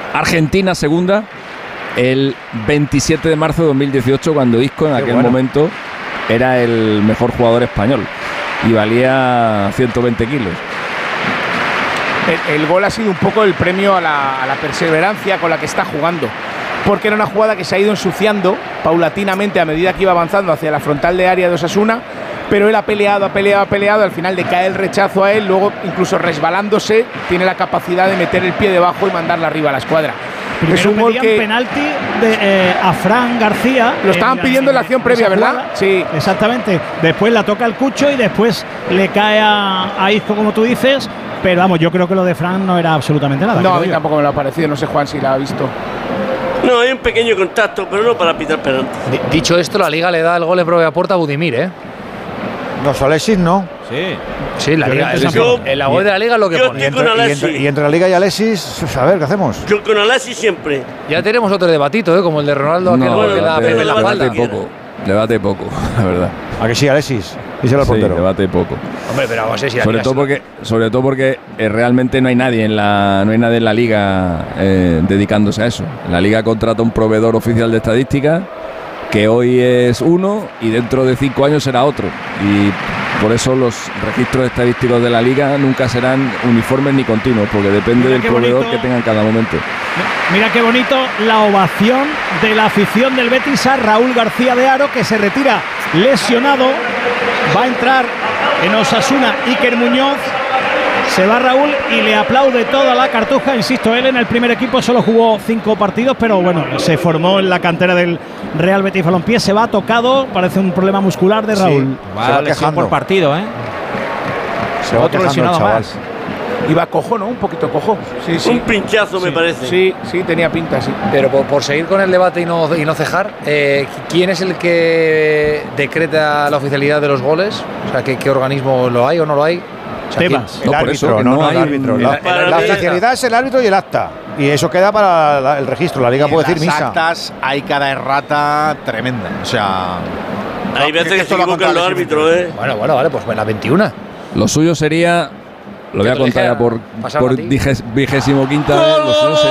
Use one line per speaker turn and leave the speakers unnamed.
Argentina segunda el 27 de marzo de 2018, cuando Isco en aquel momento era el mejor jugador español y valía 120 kilos.
El gol ha sido un poco el premio a la perseverancia con la que está jugando, porque era una jugada que se ha ido ensuciando paulatinamente a medida que iba avanzando hacia la frontal de área de Osasuna, pero él ha peleado, al final le cae el rechazo a él, luego incluso resbalándose tiene la capacidad de meter el pie debajo y mandarla arriba a la escuadra.
Primero es un gol que penalti a Fran García.
Lo estaban pidiendo en la acción previa, ¿verdad?
Sí. Exactamente. Después la toca el Cucho y después le cae a Isco, como tú dices. Pero vamos, yo creo que lo de Fran no era absolutamente nada.
No, a mí tampoco me lo ha parecido. No sé, Juan, si la ha visto.
No, hay un pequeño contacto, pero no para pitar penalti.
Dicho esto, la Liga le da el gol de propia puerta a Budimir, ¿eh?
No, Alexis no.
Sí, la Liga. En la web de la Liga es lo que pone.
Y entre la Liga y Alexis, a ver, ¿qué hacemos?
Yo con Alexis siempre.
Ya tenemos otro debatito, ¿eh? Como el de Ronaldo, que da Pepe la espalda.
Debate poco, la verdad.
¿A que sí, Alexis? Díselo al portero.
Debate poco.
Hombre, pero vamos a ver si
sobre todo porque realmente no hay nadie en la Liga dedicándose a eso. La Liga contrata un proveedor oficial de estadística que hoy es uno y dentro de 5 años será otro. Y por eso los registros estadísticos de la Liga nunca serán uniformes ni continuos, porque depende del proveedor que tenga en cada momento.
Mira qué bonito la ovación de la afición del Betis a Raúl García de Haro, que se retira lesionado. Va a entrar en Osasuna Iker Muñoz. Se va Raúl y le aplaude toda la cartuja. Insisto, él en el primer equipo solo jugó 5 partidos, pero bueno, se formó en la cantera del Real Betis Balompié. Se va tocado, parece un problema muscular de Raúl.
Sí, va lesión por partido, ¿eh?
Se va
otro lesionado más.
Iba cojo, ¿no? Un poquito cojo. Sí.
Un pinchazo, me parece.
Sí, tenía pinta, sí.
Pero por seguir con el debate y no cejar, ¿quién es el que decreta la oficialidad de los goles? O sea, ¿qué organismo lo hay o no lo hay? O sea,
Tebas.
El árbitro, no el árbitro. La oficialidad es el árbitro y el acta. Y eso queda para el registro. La Liga puede decir misa.
En las actas hay cada errata tremenda. O sea,
hay veces que se equivocan los árbitros, ¿eh?
Bueno, vale, pues la 21.
Lo suyo sería, lo voy a contar ya por 25ª vez, lo suyo sería